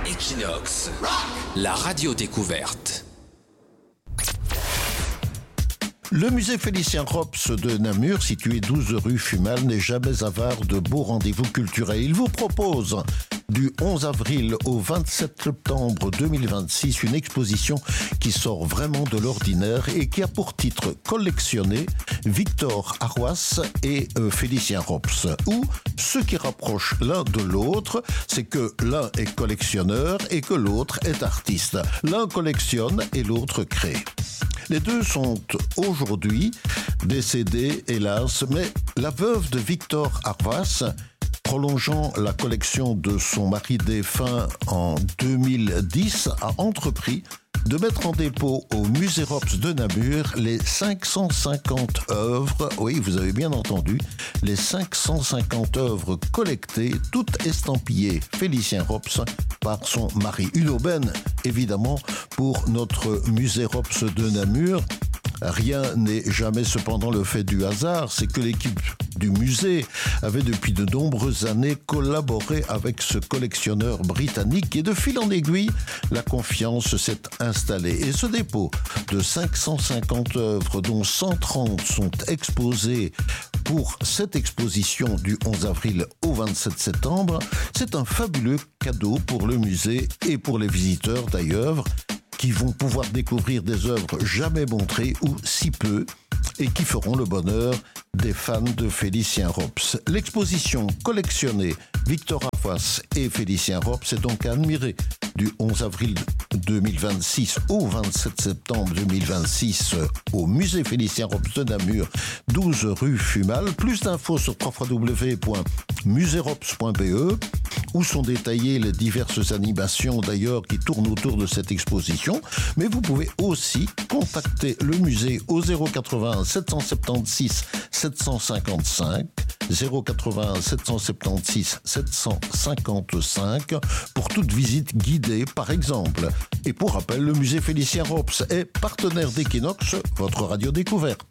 Equinox, la radio découverte. Le musée Félicien Rops de Namur, situé 12 rue Fumal, n'est jamais avare de beaux rendez-vous culturels. Il vous propose du 11 avril au 27 septembre 2026 une exposition qui sort vraiment de l'ordinaire et qui a pour titre collectionné Victor Arroas et Félicien Rops. Ou ce qui rapproche l'un de l'autre, c'est que l'un est collectionneur et que l'autre est artiste. L'un collectionne et l'autre crée. Les deux sont aujourd'hui décédés, hélas, mais la veuve de Victor Arroas, prolongeant la collection de son mari défunt en 2010, a entrepris de mettre en dépôt au musée Rops de Namur les 550 œuvres, oui, vous avez bien entendu, les 550 œuvres collectées, toutes estampillées Félicien Rops par son mari. Une aubaine, évidemment, pour notre musée Rops de Namur. Rien n'est jamais cependant le fait du hasard, c'est que l'équipe du musée avait depuis de nombreuses années collaboré avec ce collectionneur britannique et de fil en aiguille, la confiance s'est installée. Et ce dépôt de 550 œuvres, dont 130 sont exposées pour cette exposition du 11 avril au 27 septembre, c'est un fabuleux cadeau pour le musée et pour les visiteurs d'ailleurs, qui vont pouvoir découvrir des œuvres jamais montrées ou si peu et qui feront le bonheur des fans de Félicien Rops. L'exposition collectionnée Victor Arroas et Félicien Rops est donc à admirer du 11 avril 2026 au 27 septembre 2026 au musée Félicien Rops de Namur, 12 rue Fumal. Plus d'infos sur www.muserops.be où sont détaillées les diverses animations d'ailleurs qui tournent autour de cette exposition. Mais vous pouvez aussi contacter le musée au 080 776 755 080 776 755 pour toute visite guidée par exemple. Et pour rappel, le musée Félicien Rops est partenaire d'Equinox, votre radio découverte.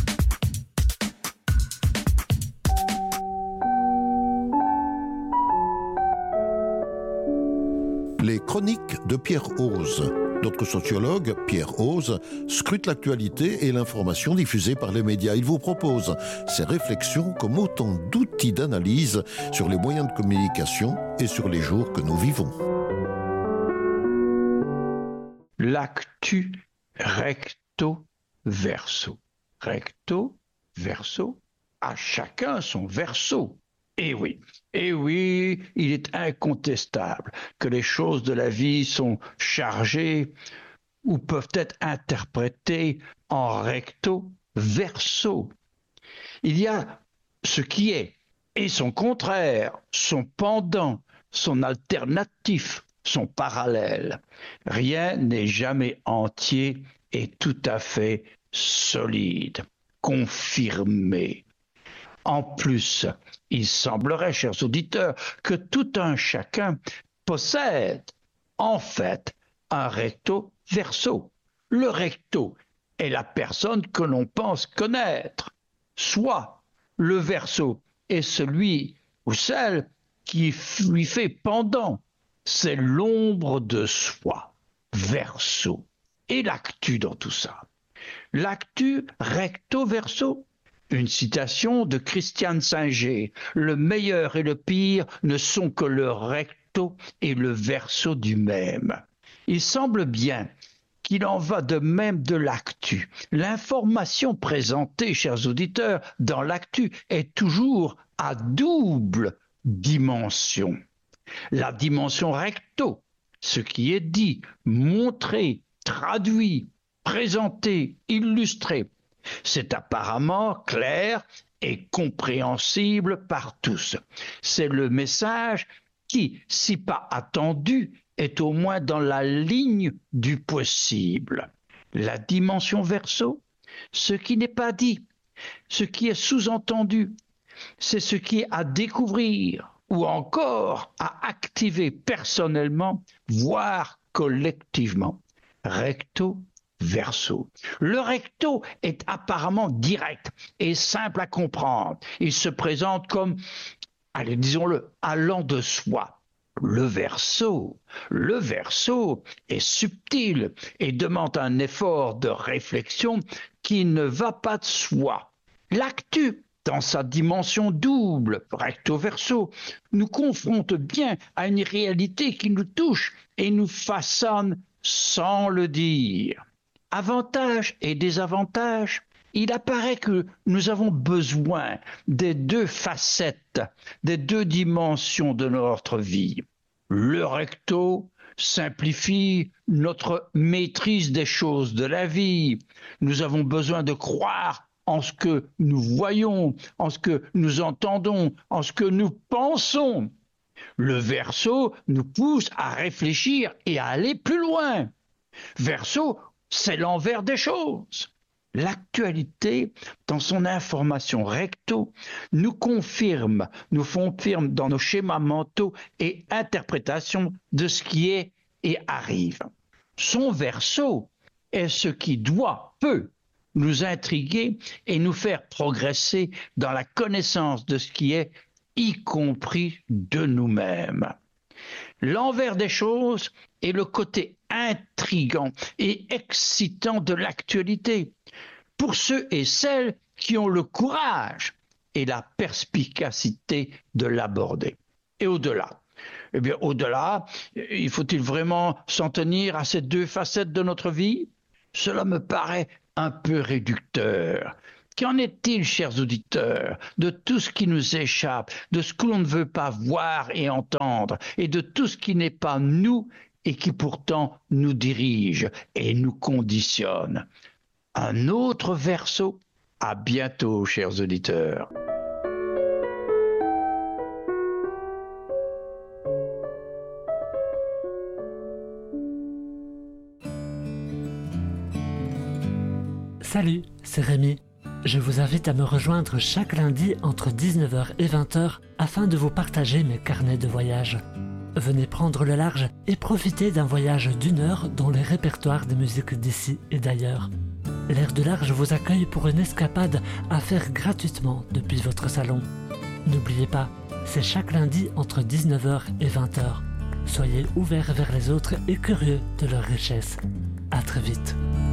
Les chroniques de Pierre Ose. Notre sociologue, Pierre Ose, scrute l'actualité et l'information diffusée par les médias. Il vous propose ses réflexions comme autant d'outils d'analyse sur les moyens de communication et sur les jours que nous vivons. L'actu recto verso. Recto verso, à chacun son verso. Et oui, il est incontestable que les choses de la vie sont chargées ou peuvent être interprétées en recto verso. Il y a ce qui est et son contraire, son pendant, son alternatif, son parallèle. Rien n'est jamais entier et tout à fait solide, confirmé. En plus, il semblerait, chers auditeurs, que tout un chacun possède en fait un recto verso. Le recto est la personne que l'on pense connaître, soit le verso est celui ou celle qui lui fait pendant, c'est l'ombre de soi, verso. Et l'actu dans tout ça. L'actu recto verso. Une citation de Christiane Singer. Le meilleur et le pire ne sont que le recto et le verso du même. Il semble bien qu'il en va de même de l'actu. L'information présentée, chers auditeurs, dans l'actu est toujours à double dimension. La dimension recto, ce qui est dit, montré, traduit, présenté, illustré. C'est apparemment clair et compréhensible par tous. C'est le message qui, si pas attendu, est au moins dans la ligne du possible. La dimension verso, ce qui n'est pas dit, ce qui est sous-entendu, c'est ce qui est à découvrir ou encore à activer personnellement, voire collectivement. Recto verso. Le recto est apparemment direct et simple à comprendre. Il se présente comme, allez, disons-le, allant de soi. Le verso est subtil et demande un effort de réflexion qui ne va pas de soi. L'actu, dans sa dimension double, recto verso, nous confronte bien à une réalité qui nous touche et nous façonne sans le dire. Avantages et désavantages, il apparaît que nous avons besoin des deux facettes, des deux dimensions de notre vie. Le recto simplifie notre maîtrise des choses de la vie. Nous avons besoin de croire en ce que nous voyons, en ce que nous entendons, en ce que nous pensons. Le verso nous pousse à réfléchir et à aller plus loin. Verso, c'est l'envers des choses. L'actualité, dans son information recto, nous confirme dans nos schémas mentaux et interprétations de ce qui est et arrive. Son verso est ce qui peut nous intriguer et nous faire progresser dans la connaissance de ce qui est, y compris de nous-mêmes. L'envers des choses est le côté intrigant et excitant de l'actualité pour ceux et celles qui ont le courage et la perspicacité de l'aborder. Et au-delà, au-delà, faut-il vraiment s'en tenir à ces deux facettes de notre vie? Cela me paraît un peu réducteur. Qu'en est-il, chers auditeurs, de tout ce qui nous échappe, de ce que l'on ne veut pas voir et entendre, et de tout ce qui n'est pas nous et qui pourtant nous dirige et nous conditionne? Un autre verso. À bientôt, chers auditeurs. Salut, c'est Rémi. Je vous invite à me rejoindre chaque lundi entre 19h et 20h afin de vous partager mes carnets de voyage. Venez prendre le large et profiter d'un voyage d'1 heure dans les répertoires des musiques d'ici et d'ailleurs. L'Air de Large vous accueille pour une escapade à faire gratuitement depuis votre salon. N'oubliez pas, c'est chaque lundi entre 19h et 20h. Soyez ouverts vers les autres et curieux de leur richesse. À très vite.